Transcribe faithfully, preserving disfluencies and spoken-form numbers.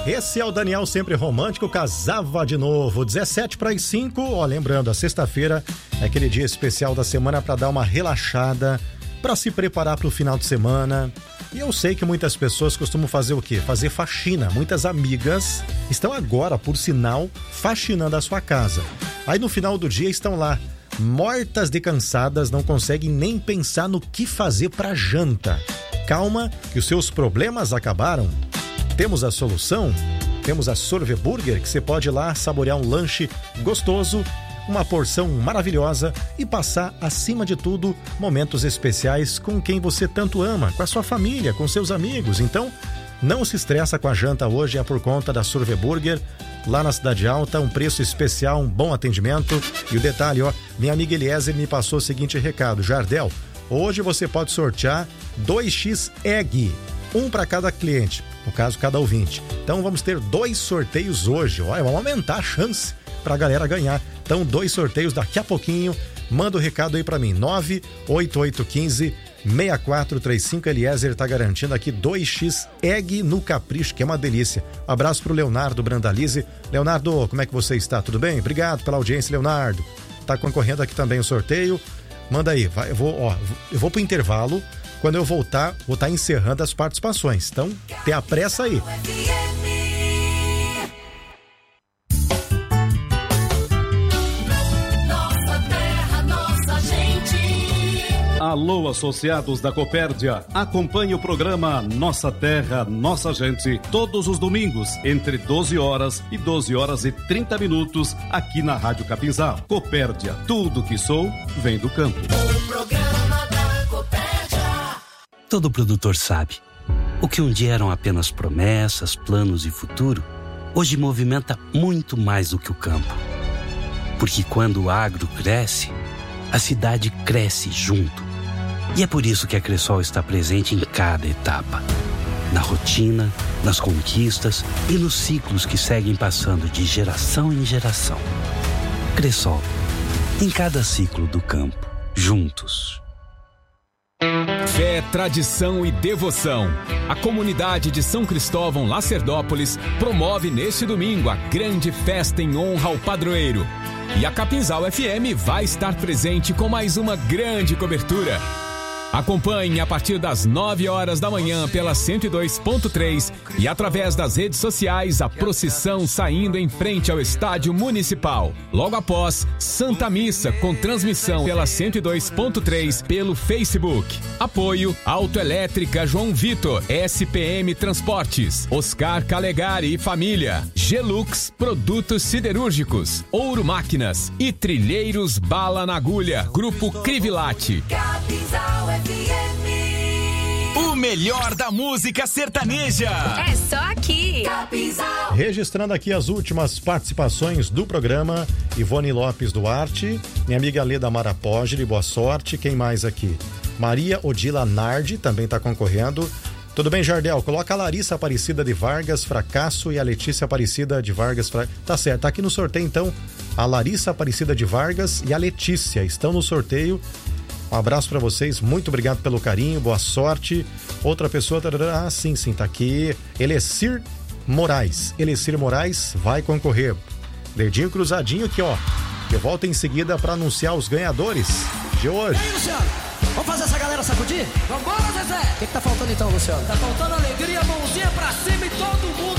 Esse é o Daniel Sempre Romântico, casava de novo, dezessete para as cinco, ó, lembrando, a sexta-feira é aquele dia especial da semana para dar uma relaxada, para se preparar para o final de semana. E eu sei que muitas pessoas costumam fazer o quê? Fazer faxina. Muitas amigas estão agora, por sinal, faxinando a sua casa. Aí no final do dia estão lá, mortas de cansadas, não conseguem nem pensar no que fazer para janta. Calma, que os seus problemas acabaram. Temos a solução? Temos a Sorve Burger, que você pode ir lá saborear um lanche gostoso, uma porção maravilhosa e passar, acima de tudo, momentos especiais com quem você tanto ama, com a sua família, com seus amigos. Então, não se estressa com a janta hoje, é por conta da Sorve Burger, lá na Cidade Alta, um preço especial, um bom atendimento. E o detalhe, ó, minha amiga Eliezer me passou o seguinte recado: Jardel, hoje você pode sortear dois X Egg, um para cada cliente, no caso, cada ouvinte. Então vamos ter dois sorteios hoje. Olha, vamos aumentar a chance pra galera ganhar. Então, dois sorteios daqui a pouquinho. Manda o um recado aí pra mim, nove oito oito um cinco, seis quatro três cinco. Eliezer tá garantindo aqui dois X Egg no Capricho, que é uma delícia. Um abraço pro Leonardo Brandalize. Leonardo, como é que você está? Tudo bem? Obrigado pela audiência, Leonardo. Tá concorrendo aqui também o sorteio. Manda aí, vai, eu vou, ó, eu vou pro intervalo. Quando eu voltar, vou estar encerrando as participações. Então, tenha pressa aí. Alô, associados da Copérdia, acompanhe o programa Nossa Terra, Nossa Gente, todos os domingos, entre doze horas e doze horas e trinta minutos, aqui na Rádio Capinzal. Copérdia, tudo que sou, vem do campo. O programa da Copérdia. Todo produtor sabe, o que um dia eram apenas promessas, planos e futuro, hoje movimenta muito mais do que o campo. Porque quando o agro cresce, a cidade cresce junto. E é por isso que a Cressol está presente em cada etapa. Na rotina, nas conquistas e nos ciclos que seguem passando de geração em geração. Cressol, em cada ciclo do campo, juntos. Fé, tradição e devoção. A comunidade de São Cristóvão Lacerdópolis promove neste domingo a grande festa em honra ao padroeiro. E a Capinzal F M vai estar presente com mais uma grande cobertura. Acompanhe a partir das nove horas da manhã pela cento e dois ponto três e através das redes sociais a procissão saindo em frente ao Estádio Municipal. Logo após, Santa Missa com transmissão pela cento e dois ponto três pelo Facebook. Apoio Autoelétrica João Vitor, S P M Transportes, Oscar Calegari e Família, Gelux Produtos Siderúrgicos, Ouro Máquinas e Trilheiros Bala na Agulha. Grupo Crivilate. O melhor da música sertaneja é só aqui. Capinzal. Registrando aqui as últimas participações do programa: Ivone Lopes Duarte, minha amiga Leda Mara Poggi, boa sorte. Quem mais aqui? Maria Odila Nardi também está concorrendo. Tudo bem, Jardel? Coloca a Larissa Aparecida de Vargas Fracasso e a Letícia Aparecida de Vargas Fra... Tá certo, tá aqui no sorteio então. A Larissa Aparecida de Vargas e a Letícia estão no sorteio. Um abraço pra vocês, muito obrigado pelo carinho, boa sorte. Outra pessoa, ah, sim, sim, tá aqui. Elecir Moraes. Elecir Moraes vai concorrer. Dedinho cruzadinho aqui, ó. Eu volto em seguida pra anunciar os ganhadores de hoje. E aí, Luciano? Vamos fazer essa galera sacudir? Vambora, Zezé! O que, que tá faltando então, Luciano? Tá faltando alegria, mãozinha pra cima e todo mundo